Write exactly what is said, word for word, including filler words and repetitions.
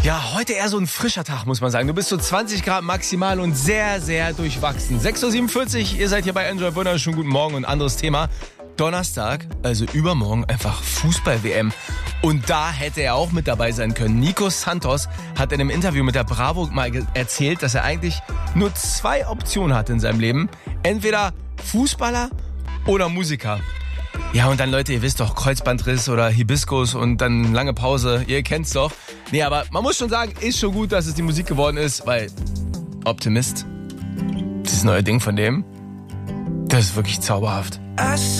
Ja, heute eher so ein frischer Tag, muss man sagen. Du bist so zwanzig Grad maximal und sehr, sehr durchwachsen. sechs Uhr siebenundvierzig, ihr seid hier bei Enjoy Wunderschönen guten Morgen und anderes Thema. Donnerstag, also übermorgen, einfach Fußball-W M. Und da hätte er auch mit dabei sein können. Nico Santos hat in einem Interview mit der Bravo mal ge- erzählt, dass er eigentlich nur zwei Optionen hat in seinem Leben. Entweder Fußballer oder Musiker. Ja, und dann, Leute, ihr wisst doch, Kreuzbandriss oder Hibiskus und dann lange Pause, ihr kennt's doch. Nee, aber man muss schon sagen, ist schon gut, dass es die Musik geworden ist, weil Optimist, dieses neue Ding von dem, das ist wirklich zauberhaft.